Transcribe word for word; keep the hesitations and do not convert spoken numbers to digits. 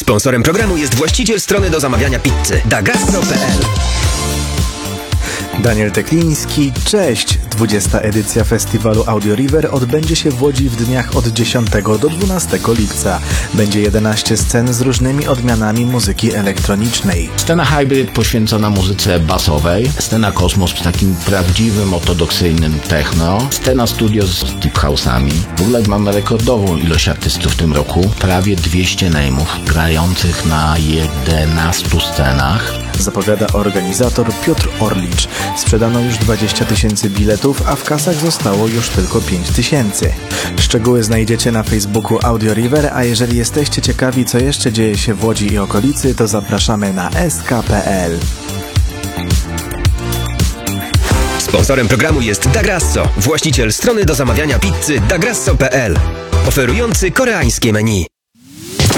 Sponsorem programu jest właściciel strony do zamawiania pizzy dagastro kropka pe el. Daniel Tekliński, cześć! dwudziesta edycja festiwalu Audio River odbędzie się w Łodzi w dniach od dziesiątego do dwunastego lipca. Będzie jedenaście scen z różnymi odmianami muzyki elektronicznej. Scena Hybrid poświęcona muzyce basowej, scena Kosmos z takim prawdziwym, ortodoksyjnym techno, scena studio z deep house'ami. W ogóle mamy rekordową ilość artystów w tym roku, prawie dwieście name'ów grających na jedenastu scenach. Zapowiada organizator Piotr Orlicz. Sprzedano już dwadzieścia tysięcy biletów, a w kasach zostało już tylko pięć tysięcy. Szczegóły znajdziecie na Facebooku Audio River, a jeżeli jesteście ciekawi, co jeszcze dzieje się w Łodzi i okolicy, to zapraszamy na es ka kropka pe el. Sponsorem programu jest Dagrasso, właściciel strony do zamawiania pizzy dagastro kropka pe el, oferujący koreańskie menu.